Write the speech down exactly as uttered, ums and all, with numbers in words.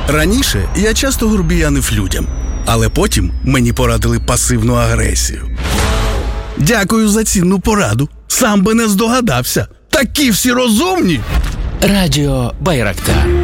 Раніше я часто грубіянив людям, але потім мені порадили пасивну агресію. Дякую за цінну пораду. Сам би не здогадався. Такі всі розумні. Радіо Байрактар.